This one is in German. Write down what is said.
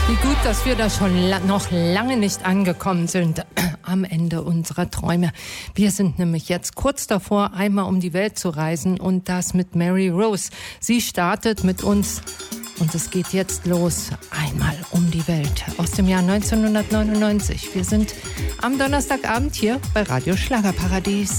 Wie gut, dass wir da schon noch lange nicht angekommen sind am Ende unserer Träume. Wir sind nämlich jetzt kurz davor, einmal um die Welt zu reisen und das mit Mary Rose. Sie startet mit uns und es geht jetzt los. Einmal um die Welt aus dem Jahr 1999. Wir sind am Donnerstagabend hier bei Radio Schlagerparadies.